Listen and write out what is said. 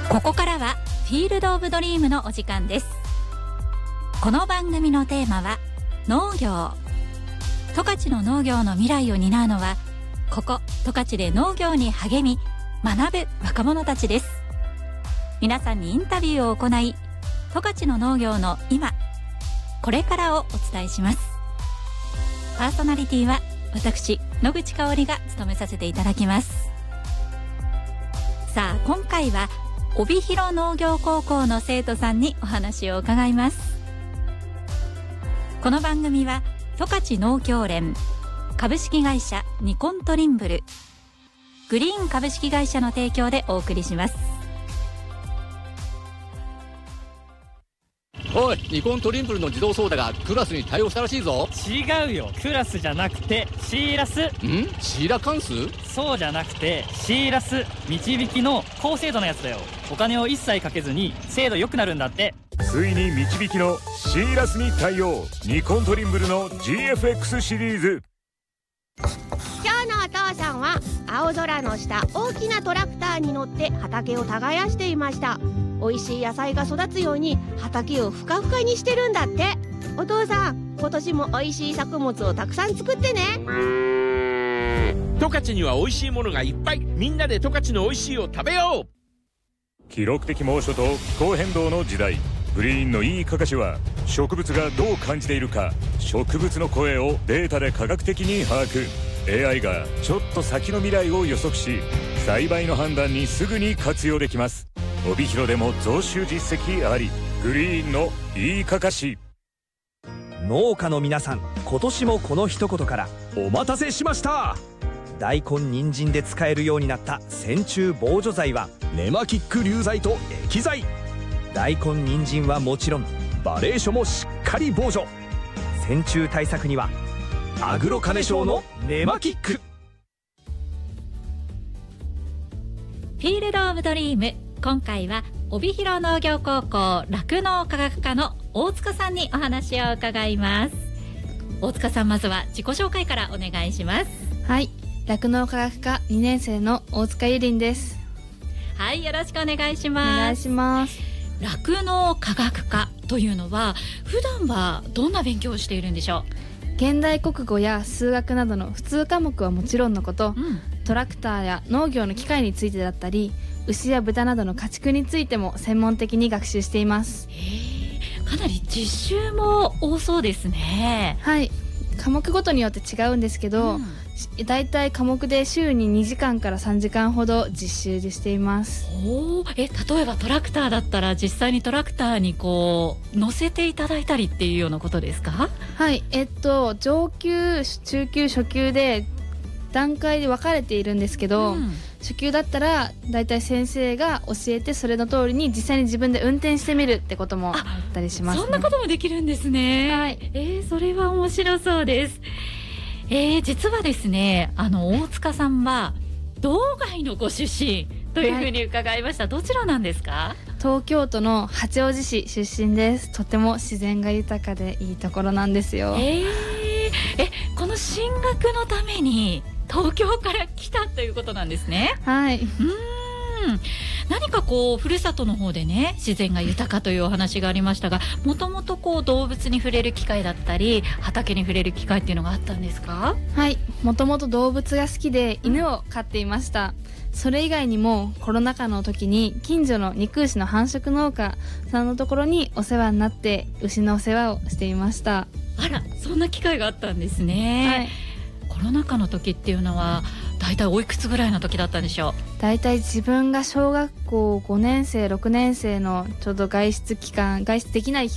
ここからはフィールドオブドリームのお時間です。この番組のテーマは農業。十勝の農業の未来を担うのは、ここ十勝で農業に励み学ぶ若者たちです。皆さんにインタビューを行い、十勝の農業の今これからをお伝えします。パーソナリティは私野口香織が務めさせていただきます。さあ、今回は帯広農業高校の生徒さんにお話を伺います。この番組は十勝農協連、株式会社ニコントリンブル、グリーン株式会社の提供でお送りします。 おい、ニコントリンブルの自動ソーダがクラスに対応したらしいぞ。 違うよ、クラスじゃなくてシーラス。 シーラカンス？ そうじゃなくてシーラス、導きの高精度のやつだよ。お金を一切かけずに精度良くなるんだって。 ついに導きのシーラスに対応、ニコントリンブルの GFX シリーズ。 今日のお父さんは青空の下、大きなトラクターに乗って畑を耕していました。美味しい野菜が育つように畑をふかふかにしてるんだって。お父さん、今年も美味しい作物をたくさん作ってね。 十勝には美味しいものがいっぱい。みんなで十勝の美味しいを食べよう。 記録的猛暑と気候変動の時代、グリーンのいいかかしは植物がどう感じているか、植物の声をデータで科学的に把握。 AI がちょっと先の未来を予測し、栽培の判断にすぐに活用できます。帯広でも増収実績あり、グリーンのいいかかし。 農家の皆さん、今年もこの一言からお待たせしました。大根人参で使えるようになった線虫防除剤はネマキック流剤と液剤。大根人参はもちろんバレー書もしっかり防除。線虫対策にはアグロカネショウのネマキック。 フィールドオブドリーム、今回は帯広農業高校酪農科学科の大塚さんにお話を伺います。大塚さん、まずは自己紹介からお願いします。 はい、酪農科学科2年生の大塚ゆりんです。 はい、よろしくお願いしおます。 願いします。 酪農科学科というのは普段はどんな勉強をしているんでしょう？ 現代国語や数学などの普通科目はもちろんのこと、トラクターや農業の機械についてだったり、牛や豚などの家畜についても専門的に学習しています。 かなり実習も多そうですね。 はい、科目ごとによって違うんですけど、だいたい科目で週に2時間から3時間ほど実習でしています。 例えばトラクターだったら実際にトラクターにこう乗せていただいたりっていうようなことですか？ はい、上級、中級、初級で段階で分かれているんですけど、初級だったらだいたい先生が教えて、それの通りに実際に自分で運転してみるってこともあったりしますね。 そんなこともできるんですね。 はい、 それは面白そうです。実はですね、大塚さんは道外のご出身というふうに伺いました。どちらなんですか？ 東京都の八王子市出身です。とても自然が豊かでいいところなんですよ。 この進学のために東京から来たということなんですね。 はい。 何かこうふるさとの方でね、自然が豊かというお話がありましたが、もともとこう動物に触れる機会だったり畑に触れる機会っていうのがあったんですか？ はい、もともと動物が好きで犬を飼っていました。それ以外にもコロナ禍の時に近所の肉牛の繁殖農家さんのところにお世話になって牛のお世話をしていました。 あら、そんな機会があったんですね。 はい。 コロナ禍の時っていうのはだいたいおいくつぐらいの時だったんでしょう？ だいたい自分が小学校5年生6年生のちょうど外出できない期